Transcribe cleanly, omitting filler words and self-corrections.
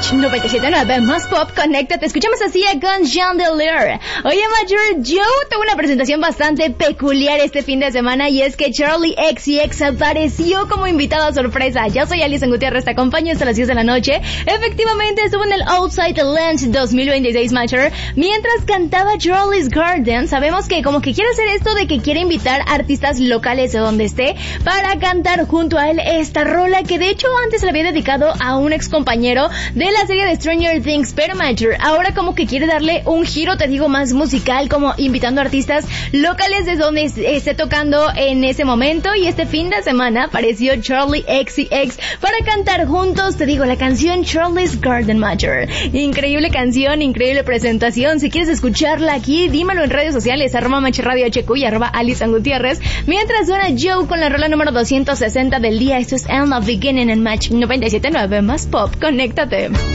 Match 97.9 más pop, conéctate. Escuchamos así a Guns Chandelier. Oye, Major, yo tengo una presentación bastante peculiar este fin de semana y es que Charli XCX apareció como invitada sorpresa. Yo soy Alison Gutiérrez, te acompaño hasta las 10 de la noche. Efectivamente, estuvo en el Outside the Lens 2026 Major mientras cantaba Charlie's Garden. Sabemos que como que quiere hacer esto de que quiere invitar artistas locales de donde esté para cantar junto a él esta rola que de hecho antes se le había dedicado a un ex compañero de la serie de Stranger Things, pero Major ahora como que quiere darle un giro, te digo, más musical, como invitando artistas locales de donde esté tocando en ese momento, y este fin de semana apareció Charli XCX para cantar juntos, te digo, la canción Charlie's Garden. Major, increíble canción, increíble presentación. Si quieres escucharla aquí, dímelo en redes sociales, @MachRadioHQ y @Alison Gutiérrez, mientras suena Joe con la rola número 260 del día. Esto es And the Beginning en Match 97.9 más pop, conéctate.